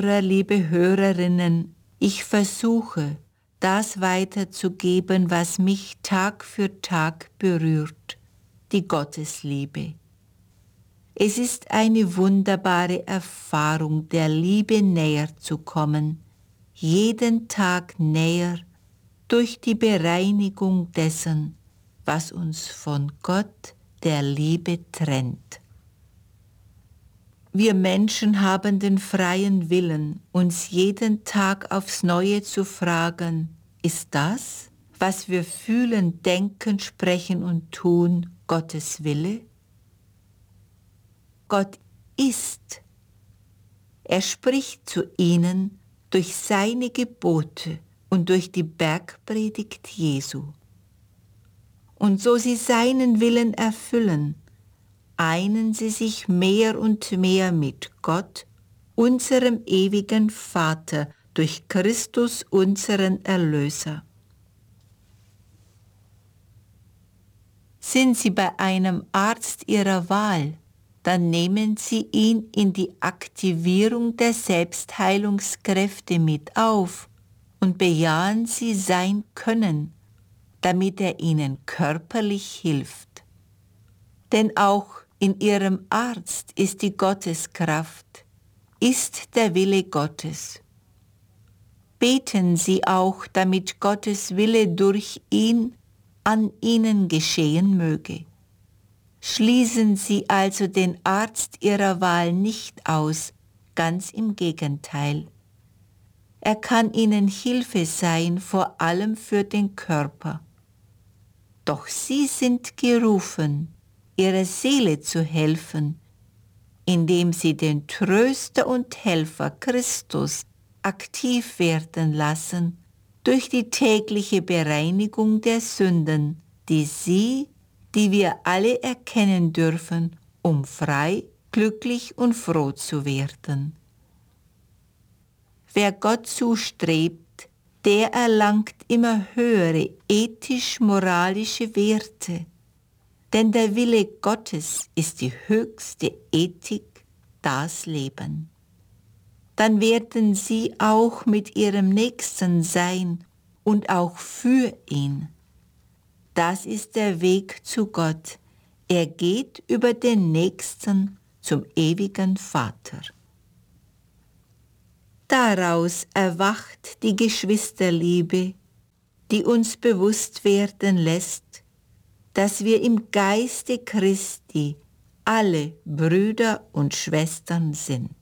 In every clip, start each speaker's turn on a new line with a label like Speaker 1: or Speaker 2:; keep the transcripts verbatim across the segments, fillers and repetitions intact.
Speaker 1: Liebe Hörerinnen, ich versuche, das weiterzugeben, was mich Tag für Tag berührt, die Gottesliebe. Es ist eine wunderbare Erfahrung, der Liebe näher zu kommen, jeden Tag näher durch die Bereinigung dessen, was uns von Gott, der Liebe, trennt. Wir Menschen haben den freien Willen, uns jeden Tag aufs Neue zu fragen, ist das, was wir fühlen, denken, sprechen und tun, Gottes Wille? Gott ist. Er spricht zu ihnen durch seine Gebote und durch die Bergpredigt Jesu. Und so sie seinen Willen erfüllen, einen sie sich mehr und mehr mit Gott, unserem ewigen Vater, durch Christus, unseren Erlöser. Sind Sie bei einem Arzt Ihrer Wahl, dann nehmen Sie ihn in die Aktivierung der Selbstheilungskräfte mit auf und bejahen Sie sein Können, damit er Ihnen körperlich hilft. Denn auch in Ihrem Arzt ist die Gotteskraft, ist der Wille Gottes. Beten Sie auch, damit Gottes Wille durch ihn an Ihnen geschehen möge. Schließen Sie also den Arzt Ihrer Wahl nicht aus, ganz im Gegenteil. Er kann Ihnen Hilfe sein, vor allem für den Körper. Doch Sie sind gerufen, Ihrer Seele zu helfen, indem Sie den Tröster und Helfer Christus aktiv werden lassen durch die tägliche Bereinigung der Sünden, die Sie, die wir alle erkennen dürfen, um frei, glücklich und froh zu werden. Wer Gott zustrebt, der erlangt immer höhere ethisch-moralische Werte, denn der Wille Gottes ist die höchste Ethik, das Leben. Dann werden Sie auch mit Ihrem Nächsten sein und auch für ihn. Das ist der Weg zu Gott. Er geht über den Nächsten zum ewigen Vater. Daraus erwacht die Geschwisterliebe, die uns bewusst werden lässt, dass wir im Geiste Christi alle Brüder und Schwestern sind.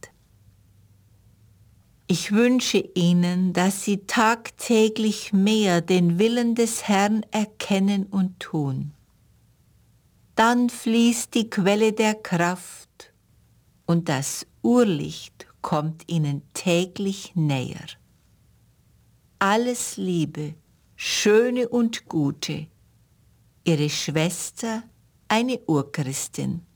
Speaker 1: Ich wünsche Ihnen, dass Sie tagtäglich mehr den Willen des Herrn erkennen und tun. Dann fließt die Quelle der Kraft und das Urlicht kommt Ihnen täglich näher. Alles Liebe, Schöne und Gute, Ihre Schwester, eine Urchristin.